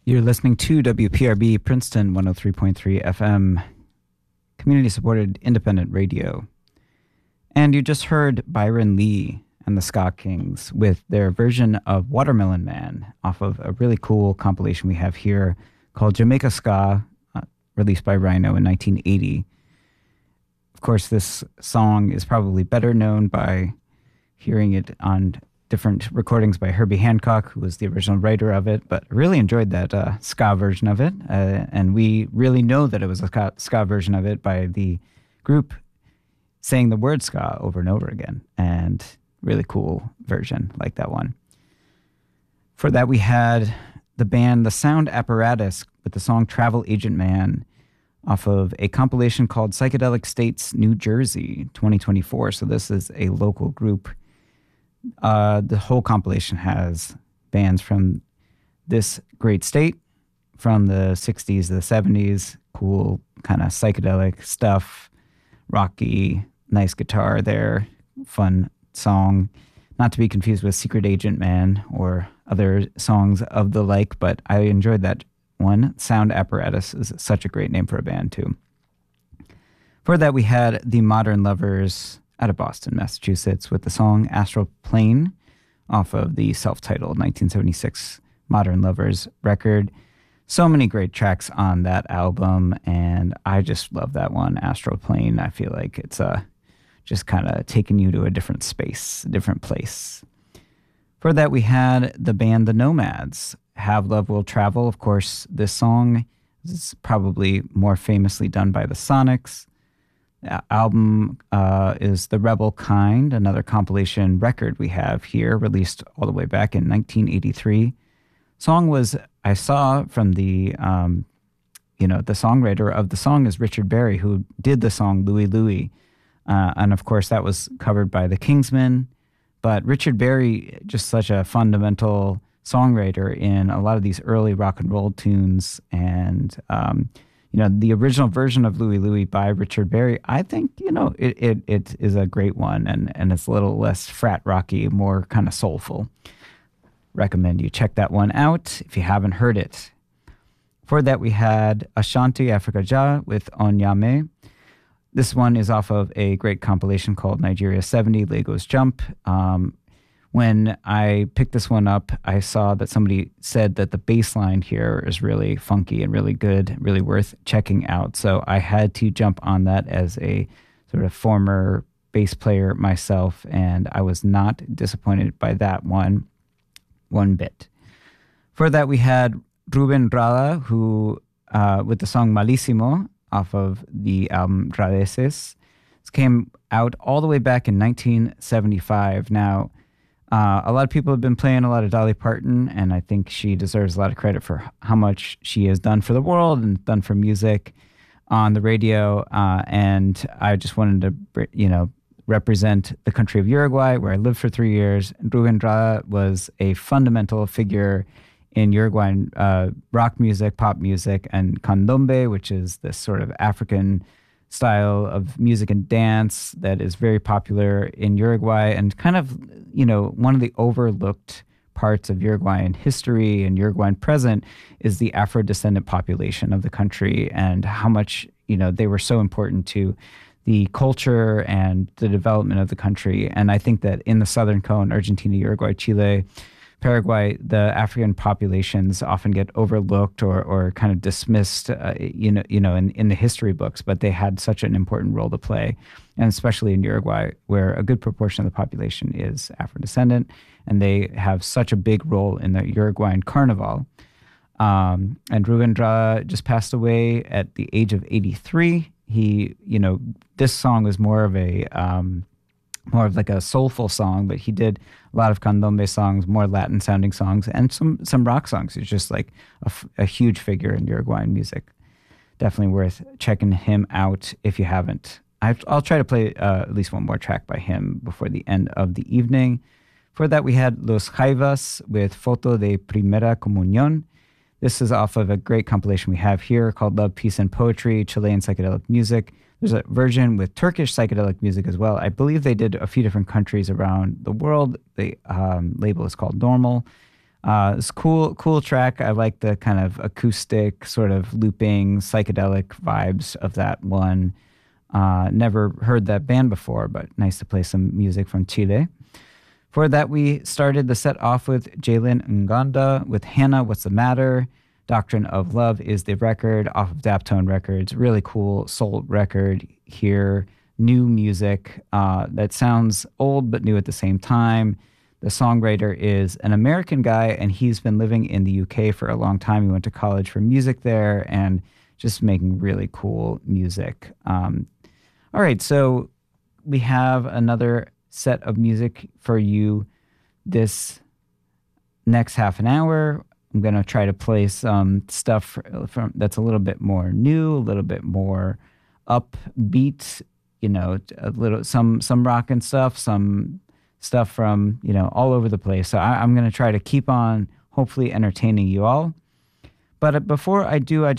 You're listening to WPRB Princeton 103.3 FM, community supported independent radio. And you just heard Byron Lee and the Ska Kings with their version of Watermelon Man off of a really cool compilation we have here called Jamaica Ska, released by Rhino in 1980. Of course, this song is probably better known by hearing it on different recordings by Herbie Hancock, who was the original writer of it, but I really enjoyed that ska version of it, and we really know that it was a ska version of it by the group saying the word ska over and over again, and really cool version like that one. For that, we had the band The Sound Apparatus with the song Travel Agent Man off of a compilation called Psychedelic States New Jersey 2024, so this is a local group. The whole compilation has bands from this great state, from the 60s to the 70s, cool kind of psychedelic stuff, rocky, nice guitar there, fun song, not to be confused with Secret Agent Man or other songs of the like, but I enjoyed that one. Sound Apparatus is such a great name for a band too. For that, we had the Modern Lovers out of Boston, Massachusetts, with the song Astral Plane off of the self-titled 1976 Modern Lovers record. So many great tracks on that album, and I just love that one, Astral Plane. I feel like it's just kind of taking you to a different space, a different place. For that, we had the band The Nomads, Have Love Will Travel. Of course, this song is probably more famously done by the Sonics. Album is The Rebel Kind, another compilation record we have here, released all the way back in 1983. Song was, I saw from the, the songwriter of the song is Richard Berry, who did the song Louie Louie. And of course, that was covered by the Kingsmen. But Richard Berry, just such a fundamental songwriter in a lot of these early rock and roll tunes, and the original version of Louie Louie by Richard Berry, I think, it is a great one, and it's a little less frat rocky, more kind of soulful. Recommend you check that one out if you haven't heard it. For that, we had Ashanti Africa Ja with Onyame. This one is off of a great compilation called Nigeria 70, Lagos Jump. When I picked this one up, I saw that somebody said that the bass line here is really funky and really good, really worth checking out. So I had to jump on that as a sort of former bass player myself, and I was not disappointed by that one bit. For that, we had Ruben Rada, who with the song Malísimo off of the album Radeces. This came out all the way back in 1975. Now, a lot of people have been playing a lot of Dolly Parton, and I think she deserves a lot of credit for how much she has done for the world and done for music on the radio. And I just wanted to, represent the country of Uruguay, where I lived for 3 years. Ruben Rada was a fundamental figure in Uruguayan rock music, pop music, and candombe, which is this sort of African style of music and dance that is very popular in Uruguay, and kind of, one of the overlooked parts of Uruguayan history and Uruguayan present is the Afro-descendant population of the country, and how much, they were so important to the culture and the development of the country. And I think that in the Southern Cone, Argentina, Uruguay, Chile, Paraguay, the African populations often get overlooked or kind of dismissed, in the history books, but they had such an important role to play, and especially in Uruguay, where a good proportion of the population is Afro-descendant, and they have such a big role in the Uruguayan Carnival. And Ruben Rada just passed away at the age of 83. He, this song was more of like a soulful song, but he did a lot of candombe songs, more Latin sounding songs, and some rock songs. He's just like a huge figure in Uruguayan music. Definitely worth checking him out if you haven't. I'll try to play at least one more track by him before the end of the evening. For that, we had Los Jaivas with Foto de Primera Comunión. This is off of a great compilation we have here called Love, Peace, and Poetry, Chilean Psychedelic Music. There's a version with Turkish psychedelic music as well. I believe they did a few different countries around the world. The label is called Normal. It's cool track. I like the kind of acoustic, sort of looping, psychedelic vibes of that one. Never heard that band before, but nice to play some music from Chile. For that, we started the set off with Jalen Nganda with Hannah, What's the Matter? Doctrine of Love is the record off of Daptone Records. Really cool soul record here. New music that sounds old but new at the same time. The songwriter is an American guy, and he's been living in the UK for a long time. He went to college for music there and just making really cool music. All right, so we have another set of music for you this next half an hour. I'm going to try to play some stuff from that's a little bit more new, a little bit more upbeat, a little some rock and stuff, some stuff from, all over the place. So I'm going to try to keep on hopefully entertaining you all. But before I do, I